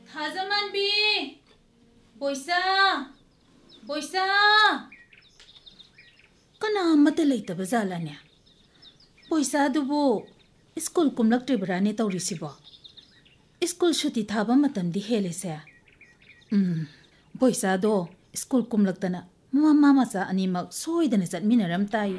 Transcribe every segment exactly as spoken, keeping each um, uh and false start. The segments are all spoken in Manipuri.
Hazamanbi! Boisa! Boisa! Kana amata leitaba zalane? Boisa adubu school kumlaktribrani tawrisibo. School shuti thaba matamdi helese. Hmm. Boisa do school kumlaktana mama mama sa animak soidana satminaram tai.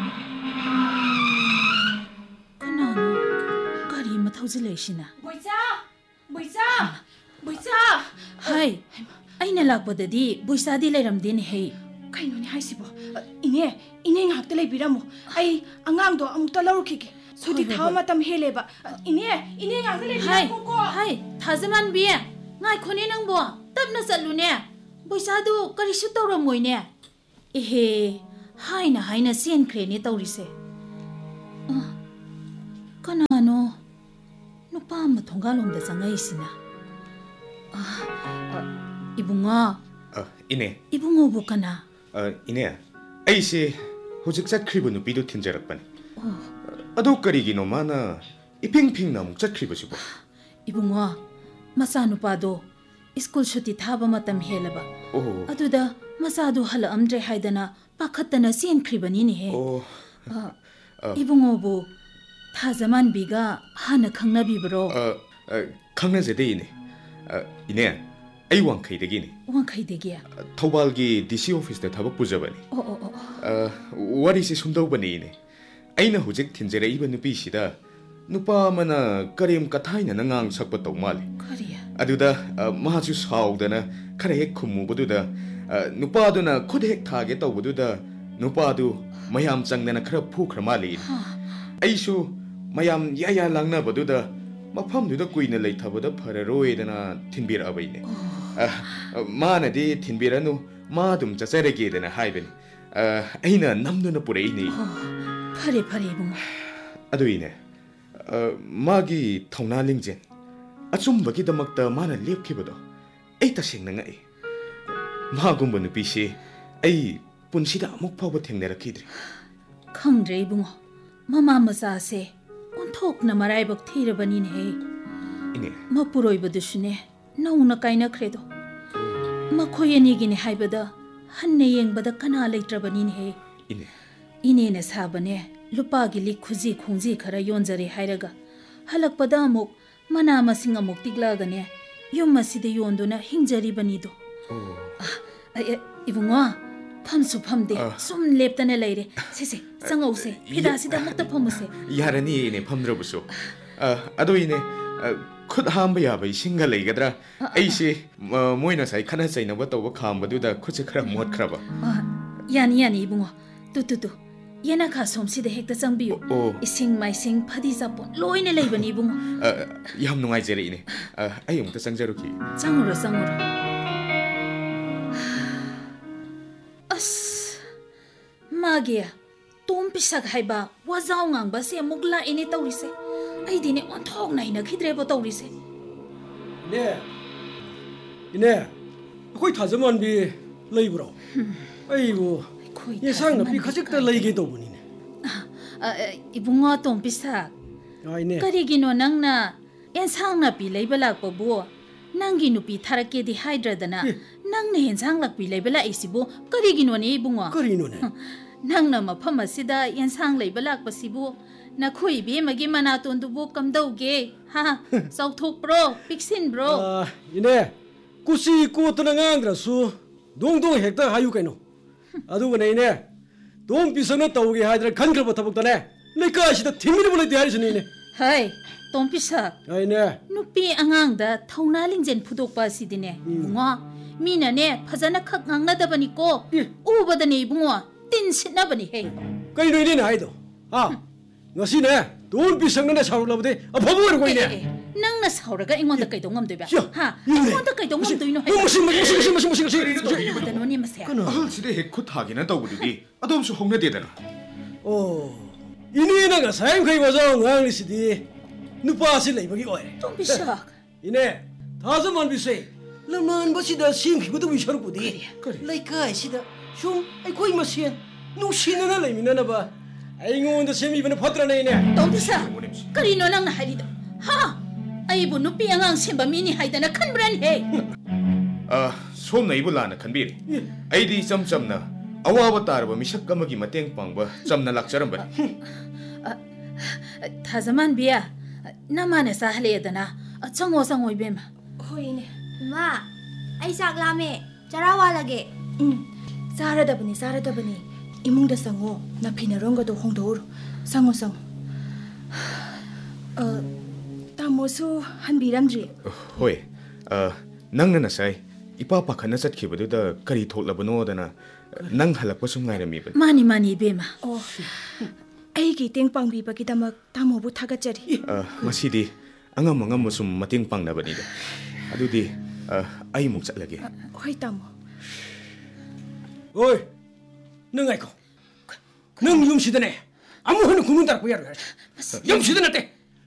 Kanano kari mathawjileshina. Boisa! Boisa! Boisa! Hai. Aina lakpadadi boisa di leiramdini hei. Kainoni haisibo. Ine, ine ngakta leibiramo. Ai angangdo amukta lawrukike. Sudi thawa matam heleba. Ine, ine ngakta leibiramo ko. Hai, Hazamanbi. Ngai khone nangbo. Tapna chatlune. Boisa du karisu tawramoine. Ehe, haina haina senkhre ni tawrise. Kanano nupa ama thongalomda changaisina. Ibunga. Ine. Ibungo bu kana. Ine. Aise hojik chatkhriba nupido thinjarakpani. Ado karigino mana ipingping na muk chatkhriba sibo. Ibungo masa nupado school shuti thaba matam helaba. Aduda masa du hala amdre haidana pakhatana senkhriba ni ne he. Ibungo bu Hazamanbiga hana khangnabibro. Khangnajade ine. Ine ai wangkhaidagi ne. Wangkhaidagi. Thaubalgi D C office da thabak pujabani. Oh oh oh. Wari se sumdawbani ine. Aina hujik thinjaraiba nupi sida nupa mana karim kathaina nangang sakpa tawmale. Kariya. Aduda mahachu saudana khara hek khumubududa nupa aduna khud hek thage tawbududa nupa adu mayam changdana khara phukhra male. Aisu mayam yaya langna baduda mafam duda kuina leithabada phararoidana thinbira abaine. Mana di thinbiranu ma dum chacharege dana haibani. Aina namduna pureini. Phare phare bung. Aduine. Magi thongna lingjen. Achumbagi damakta mana lepkhibado. Ai tasengna ngai. Magumba nupisi ai punsida amuk phawba thengnarakidri. Khangdre bung. Mama masa se onthok na marai bak thira bani ne ine ma puroi badusune nauna kaina khredo ma khoyani gine haibada hanne yengbada kana leitra bani ne ine ine ne sabane lupa gi li khuji khungji khara yonjare hairaga halakpada amuk mana masing amuk tigla gane yum maside yonduna hingjari bani do ibunga famsu famde sum leptana leire sese sangause phidasida mukta famuse yarani ine famdrabuso ado ine khud hamba ya bai singa leigadra aise moina sai khana chaina ba tawba khambadu khutse khara mot khraba yani yani ibungo tu tu tu yana kha somsida hekta changbiyo ising mai sing phadi sapon loine leibani ibungo yam nungai jere ine ai umta changjaruki changuro changuro Magia, tom pisak haiba, wazao ngang ba se mugla ini tawrise. Ai dine on thong nai na khidre bo tawrise. Ne. Ine. Khoi Hazamanbi leibro. Ai bo. Ye sang na pi khajik ta leige to buni ne. Ibungo tom pisak. Ai ne. Kari gino nang na en sang na pi leibala ko bo. Nangi nu pi tharake di hydra dana. Nang ne hen sang lak pi leibala isibo kari gino ne ibungo. Kari no ne. Nang na mafam asida yansang leibalak pasibu na khui bi magi manaton dubu kamdauge ha sauthok bro piksin bro ine kusi ko tana ngangra su dong dong hekta hayu kaino adu ne ine dong pisana tawge haidra khangra bathabuk tane leika sida thimiri bole diari sini ne hai tom pisa ai ne nupi angang da thauna lingjen phudok pa sidine bunga mina ne phajana khak ngangna dabani ko ubadane bunga tin sitna bani he kai no ine haido ha ngasi ne don pisang na saur labde ababu ro koine nang na sauraga ingon da kai dongam doba ha ingon da kai dongam doino he musim musim musim musim musim da noni mase ah side he khu thagina tawbududi adom su hongna de dana oh ini na ga saim kai waza ngang li sidi nupa si leibagi oi tom pisak ine Hazamanbi se lamnan basida sim khi gudu wisar pudi laikai sida sum ai koi masien nu sinana leimina ba ai ngon da semi bana phatra nei ne tom pisak kari no nang na harido ha ai ꯑꯩꯕꯨ ꯅꯨꯄꯤ ꯑꯉꯥꯡ ꯁꯦꯝꯕ ꯃꯤꯅꯤ ꯍꯥꯏꯗꯅ ꯈꯟꯕ꯭ꯔꯅꯦ? ꯑ ꯁꯣꯝꯅ ꯑꯩꯕꯨ ꯂꯥꯟꯅ ꯈꯟꯕꯤꯔꯤ. ꯑꯩꯗꯤ ꯏꯆꯝ ꯆꯝꯅ ꯑꯋꯥꯕ ꯇꯥꯔꯕ ꯃꯤꯁꯛ ꯑꯃꯒꯤ ꯃꯇꯦꯡ ꯄꯥꯡꯕ ꯆꯝꯅ ꯂꯥꯛꯆꯔꯝꯕꯅꯤ. ꯊꯥꯖꯃꯥꯟꯕꯤꯌꯥ, ꯅꯃꯥꯅ ꯆꯥꯍꯜꯂꯦꯗꯅ ꯆꯪꯉꯣ ꯆꯪꯉꯣ ꯏꯕꯦꯝꯃ. ꯍꯣꯏ ꯏꯅꯦ. ꯏꯃꯥ, ꯑꯩ ꯆꯥꯛ ꯂꯥꯝꯃꯦ. ꯆꯔꯥ ꯋꯥꯜꯂꯒꯦ. ꯎꯝ, ꯆꯥꯔꯗꯕꯅꯤ ꯆꯥꯔꯗꯕꯅꯤ. 이몽ꯗ ꯆꯪꯉꯣ. 나피나롱가도 홍도로. ꯆꯪꯉꯣ ꯆꯪꯉꯣ. 어, तामोसु 한비람드리. ꯍꯣꯏ. ꯑ ꯅꯪꯅ ꯉꯁꯥꯏ ꯏꯄꯥ ꯄꯥꯈꯠꯅ ꯆꯠꯈꯤꯕꯗꯨꯗ ꯀꯔꯤ ꯊꯣꯛꯂꯕꯅꯣꯗꯅ ꯅꯪ ꯍꯜꯂꯛꯄꯁꯨ ꯉꯥꯏꯔꯝꯃꯤꯕꯅꯤ. 마니 마니 이베마. 어, ꯑꯩꯒꯤ ꯇꯦꯡ ꯄꯥꯡꯕꯤꯕꯒꯤꯗꯃꯛ ꯇꯥꯃꯣꯕꯨ ꯊꯥꯒꯠꯆꯔꯤ. ꯑ ꯃꯁꯤꯗꯤ ꯑꯉꯝ ꯑꯉꯝꯕ ꯁꯨꯝ ꯃꯇꯦꯡ ꯄꯥꯡꯅꯕꯅꯤꯗ. ꯑꯗꯨꯗꯤ ꯑꯩ ꯑꯃꯨꯛ ꯆꯠꯂꯒꯦ. ꯍꯣꯏ ꯇꯥꯃꯣ. 어이, 능 아이고, 능 юм시드네. 아무 하는 구문 달고 야로. юм시드 나대.